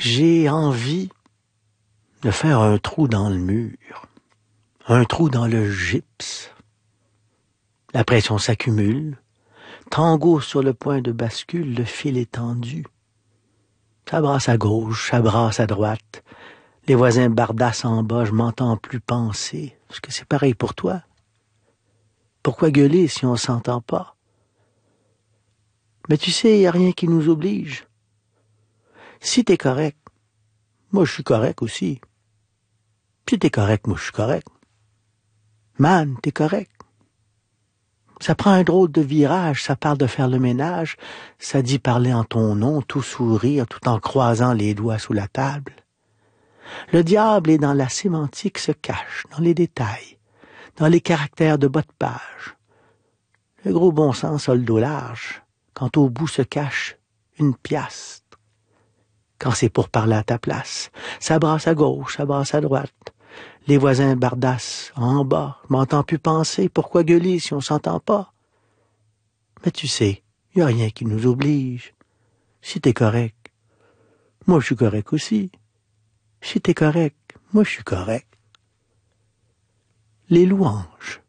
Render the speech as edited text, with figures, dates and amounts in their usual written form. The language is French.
J'ai envie de faire un trou dans le mur, un trou dans le gypse. La pression s'accumule. Tango sur le point de bascule, le fil est tendu. Ça brasse à gauche, ça brasse à droite. Les voisins bardassent en bas, je m'entends plus penser. Est-ce que c'est pareil pour toi? Pourquoi gueuler si on s'entend pas? Mais tu sais, y a rien qui nous oblige. Si t'es correct, moi je suis correct aussi. Si t'es correct, moi je suis correct. Man, t'es correct. Ça prend un drôle de virage, ça parle de faire le ménage, ça dit parler en ton nom, tout sourire, tout en croisant les doigts sous la table. Le diable est dans la sémantique, se cache, dans les détails, dans les caractères de bas de page. Le gros bon sens a le dos large, quand au bout se cache une piastre. Quand c'est pour parler à ta place, ça brasse à gauche, ça brasse à droite. Les voisins bardassent en bas, je m'entends plus penser, pourquoi gueuler si on s'entend pas? Mais tu sais, y a rien qui nous oblige. Si t'es correct, moi je suis correct aussi. Si t'es correct, moi je suis correct. Les louanges.